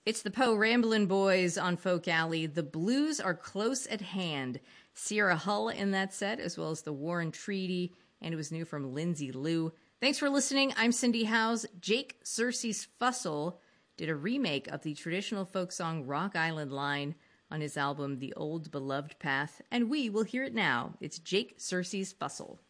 It's the Poe Ramblin' Boys on Folk Alley. The blues are close at hand. Sierra Hull in that set, as well as the Warren Treaty, and it was new from Lindsay Lou. Thanks for listening. I'm Cindy Howes. Jake Searcy's Fussell did a remake of the traditional folk song Rock Island Line on his album The Old Beloved Path, and we will hear it now. It's Jake Searcy's Fussell.